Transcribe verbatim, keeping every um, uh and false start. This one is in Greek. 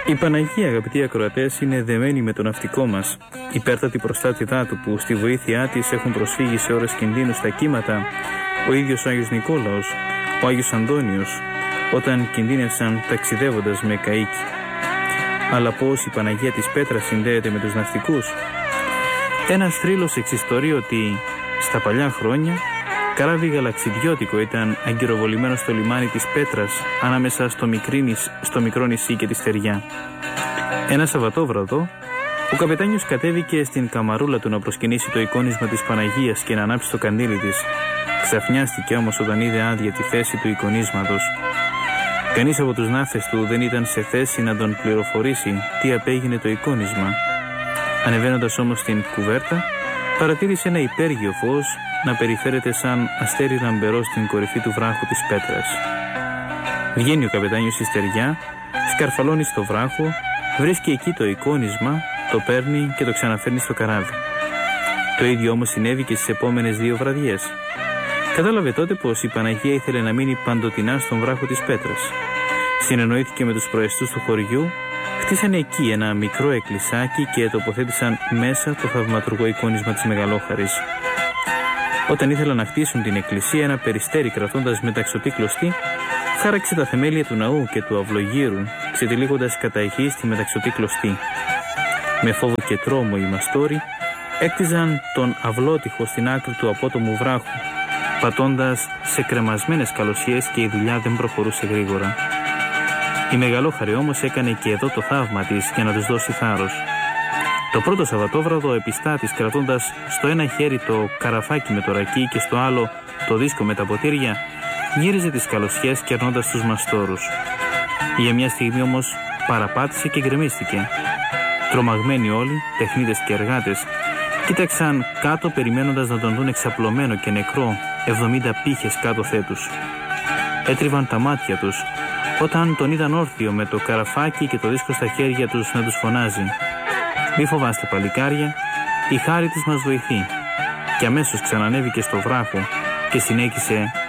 Η Παναγία, αγαπητοί ακροατές, είναι δεμένη με το ναυτικό μας. Υπέρτατη προστάτητά του που στη βοήθειά της έχουν προσφύγει σε ώρες κινδύνου στα κύματα ο ίδιος ο Άγιος Νικόλαος, ο Άγιος Αντώνιος, όταν κινδύνευσαν ταξιδεύοντας με καΐκι. Αλλά πώς η Παναγία της Πέτρας συνδέεται με τους ναυτικούς? Ένας θρύλος εξιστορεί ότι στα παλιά χρόνια καράβι γαλαξιδιώτικο ήταν αγκυροβολημένο στο λιμάνι της Πέτρας ανάμεσα στο, μικρίνης, στο μικρό νησί και τη στεριά. Ένα Σαββατόβραδο, ο καπετάνιος κατέβηκε στην καμαρούλα του να προσκυνήσει το εικόνισμα της Παναγίας και να ανάψει το καντήλι της. Ξαφνιάστηκε όμως όταν είδε άδεια τη θέση του εικονίσματος. Κανείς από τους ναύτες του δεν ήταν σε θέση να τον πληροφορήσει τι απέγινε το εικόνισμα. Ανεβαίνοντας όμως στην κουβέρτα, παρατήρησε ένα υπέργειο φως να περιφέρεται σαν αστέρι λαμπερό στην κορυφή του βράχου της Πέτρας. Βγαίνει ο καπετάνιος στη στεριά, σκαρφαλώνει στο βράχο, βρίσκει εκεί το εικόνισμα, το παίρνει και το ξαναφέρνει στο καράβι. Το ίδιο όμως συνέβη και στις επόμενες δύο βραδιές. Κατάλαβε τότε πως η Παναγία ήθελε να μείνει παντοτινά στον βράχο της Πέτρας. Συνεννοήθηκε με τους προεστούς του χωριού, χτίσανε εκεί ένα μικρό εκκλησάκι και τοποθέτησαν μέσα το θαυματουργό εικόνισμα της Μεγαλόχαρης. Όταν ήθελαν να χτίσουν την εκκλησία, ένα περιστέρι κρατώντας μεταξωτή κλωστή, χάραξε τα θεμέλια του ναού και του αυλογύρου, ξετυλίγοντας κατά ηχής τη μεταξωτή κλωστή. Με φόβο και τρόμο οι μαστόροι έκτιζαν τον αυλότυχο στην άκρη του απότομου βράχου, πατώντας σε κρεμασμένες καλοσιές και η δουλειά δεν προχωρούσε γρήγορα. Η Μεγαλόχαρη όμως έκανε και εδώ το θαύμα της για να τους δώσει θάρρος. Το πρώτο Σαββατόβραδο ο επιστάτης, κρατώντας στο ένα χέρι το καραφάκι με το ρακί και στο άλλο το δίσκο με τα ποτήρια, γύριζε τις καλοσιές κερνώντας τους μαστόρους. Για μια στιγμή όμως παραπάτησε και γκρεμίστηκε. Τρομαγμένοι όλοι, τεχνίτες και εργάτες, κοίταξαν κάτω περιμένοντας να τον δουν εξαπλωμένο και νεκρό εβδομήντα πύχες κάτω θέτους. Έτριβαν τα μάτια τους όταν τον είδαν όρθιο με το καραφάκι και το δίσκο στα χέρια τους να τους φωνάζει: «Μη φοβάστε παλικάρια, η χάρη της μας βοηθεί». Και αμέσως ξανανέβηκε στο βράχο και συνέχισε